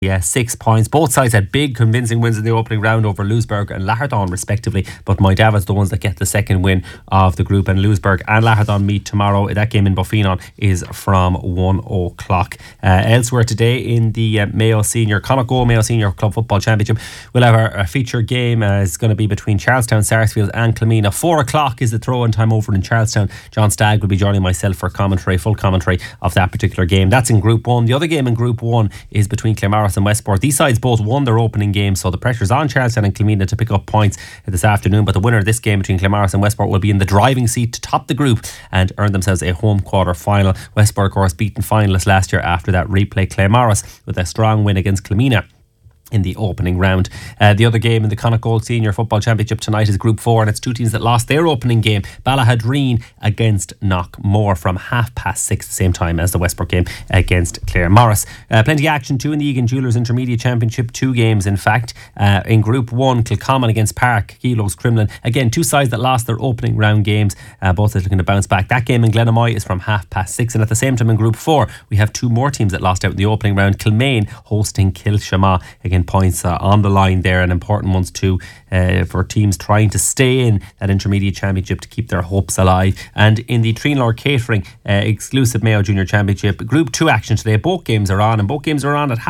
6 points. Both sides had big convincing wins in the opening round over Louisburgh and Laherdawn respectively, but Moydavid's the ones that get the second win of the group, and Louisburgh and Laherdawn meet tomorrow. That game in Boffinon is from 1 o'clock. Elsewhere today in the Mayo Senior Club Football Championship, we'll have our feature game. It's going to be between Charlestown, Sarsfield and Clymena. 4 o'clock is the throw-in time over in Charlestown. John Stagg will be joining myself for full commentary of that particular game. That's in Group 1. The other game in Group 1 is between Claremorris and Westport. These sides both won their opening game, so the pressure's on Charlestown and Clymena to pick up points this afternoon. But the winner of this game between Claremorris and Westport will be in the driving seat to top the group and earn themselves a home quarter final. Westport, of course, beaten finalists last year after that replay Claremorris with a strong win against Clymena in the opening round. The other game in the Connacht Gold Senior Football Championship tonight is Group 4, and it's two teams that lost their opening game. Ballahadreen against Knockmore from 6:30, the same time as the Westport game against Claremorris. Plenty of action too in the Egan Jewellers Intermediate Championship. 2 games in fact. In Group 1, Kilcommon against Park, Kilos Crumlin. Again, 2 sides that lost their opening round games. Both are looking to bounce back. That game in Glenamoy is from 6:30, and at the same time in Group 4 we have 2 more teams that lost out in the opening round. Kilmaine hosting Kilshamagh. Again, points on the line there, and important ones too for teams trying to stay in that intermediate championship to keep their hopes alive. And in the Treenlaw Catering exclusive Mayo Junior Championship, Group 2 action today. Both games are on, and both games are on at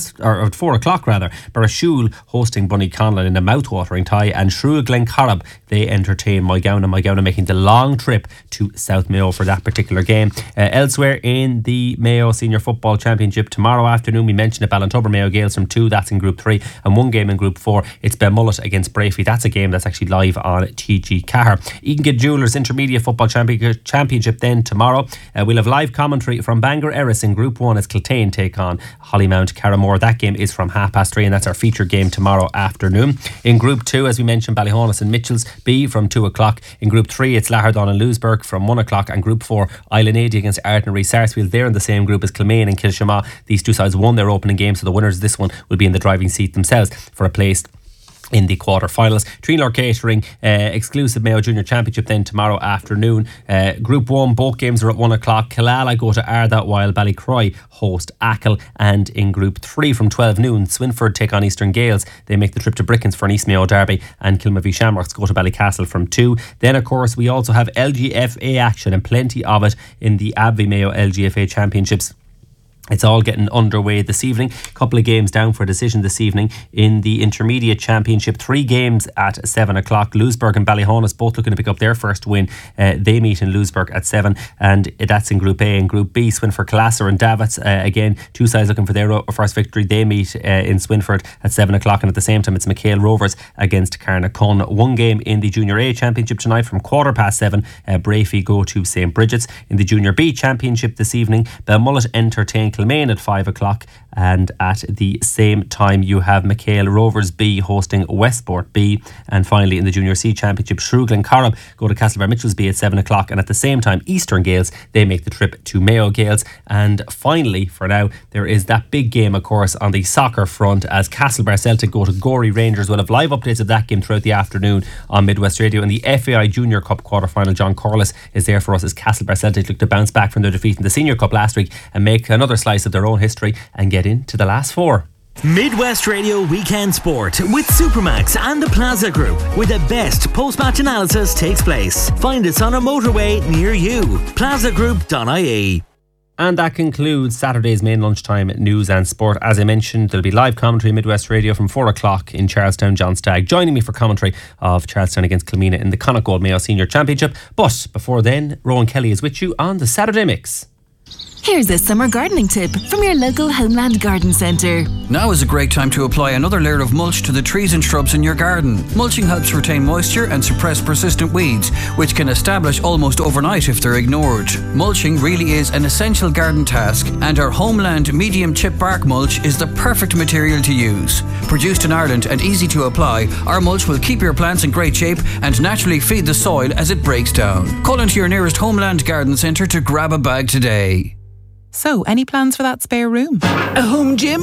4 o'clock rather. Barashul hosting Bunny Conlon in a mouth-watering tie, and Shrule Glencorrib, they entertain Moygown making the long trip to South Mayo for that particular game. Elsewhere in the Mayo Senior Football Championship tomorrow afternoon, we mentioned it, Ballintubber Mayo Gales from 2, that's in Group 3, and 1 game in Group 4, it's Belmullet against Brafey. That's a game that's actually live on TG Cahir. Egan Jewellers Intermediate Football Championship then tomorrow. We'll have live commentary from Bangor Erris in Group 1 as Kiltane take on Hollymount Carramore. That game is from 3:30, and that's our feature game tomorrow afternoon. In Group 2, as we mentioned, Ballyhonus and Mitchells B from 2 o'clock. In Group 3, it's Laherdawn and Louisburgh from 1 o'clock, and Group 4, Islandady against Ardnary. Sarsfield, they're in the same group as Kilmaine and Kilshamagh. These 2 sides won their opening game, so the winners of this one will be in the driving seat themselves for a place in the quarter-finals. Treenlaw Catering exclusive Mayo Junior Championship then tomorrow afternoon. Group 1, both games are at 1 o'clock. Killala go to Arda while Ballycroy host Achill. And in Group 3 from 12 noon, Swinford take on Eastern Gales. They make the trip to Brickens for an East Mayo derby, and Kilmavie Shamrocks go to Ballycastle from 2. Then of course we also have LGFA action, and plenty of it in the Abbey Mayo LGFA Championships. It's all getting underway this evening. A couple of games down for a decision this evening. In the Intermediate Championship, 3 games at 7 o'clock. Louisburgh and Ballyhonus both looking to pick up their first win. They meet in Louisburgh at 7, and that's in Group A. In Group B, Swinford Classer and Davits, again, 2 sides looking for their first victory. They meet in Swinford at 7 o'clock, and at the same time it's McHale Rovers against Carnacon. 1 game in the Junior A Championship tonight from 7:15. Brafey go to St. Bridget's. In the Junior B Championship this evening, Belmullet entertain Kilmaine at 5 o'clock, and at the same time you have McHale Rovers B hosting Westport B. And finally in the Junior C Championship, Shrule Glencorrib go to Castlebar Mitchells B at 7 o'clock, and at the same time Eastern Gales, they make the trip to Mayo Gales. And finally for now there is that big game of course on the soccer front as Castlebar Celtic go to Gorey Rangers. We'll have live updates of that game throughout the afternoon on Midwest Radio. In the FAI Junior Cup quarter final, John Corliss is there for us as Castlebar Celtic look to bounce back from their defeat in the Senior Cup last week and make another slice of their own history and get into the last 4. Midwest Radio Weekend Sport with Supermax and the Plaza Group, where the best post-match analysis takes place. Find us on a motorway near you. plazagroup.ie. And that concludes Saturday's main lunchtime news and sport. As I mentioned, there'll be live commentary Midwest Radio from 4 o'clock in Charlestown. John Stagg joining me for commentary of Charlestown against Clymena in the Connacht Gold Mayo Senior Championship. But before then, Rowan Kelly is with you on the Saturday Mix. Here's a summer gardening tip from your local Homeland Garden Centre. Now is a great time to apply another layer of mulch to the trees and shrubs in your garden. Mulching helps retain moisture and suppress persistent weeds, which can establish almost overnight if they're ignored. Mulching really is an essential garden task, and our Homeland medium chip bark mulch is the perfect material to use. Produced in Ireland and easy to apply, our mulch will keep your plants in great shape and naturally feed the soil as it breaks down. Call into your nearest Homeland Garden Centre to grab a bag today. So, any plans for that spare room? A home gym?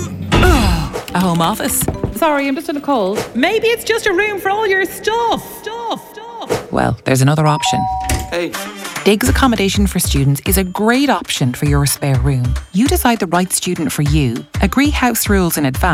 A home office? Sorry, I'm just in a cold. Maybe it's just a room for all your stuff. Well, there's another option. Hey, Diggs Accommodation for Students is a great option for your spare room. You decide the right student for you, agree house rules in advance,